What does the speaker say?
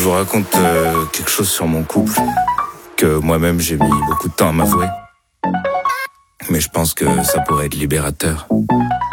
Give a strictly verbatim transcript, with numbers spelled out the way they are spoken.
vous raconte euh, quelque chose sur mon couple que moi-même j'ai mis beaucoup de temps à m'avouer. Mais je pense que ça pourrait être libérateur.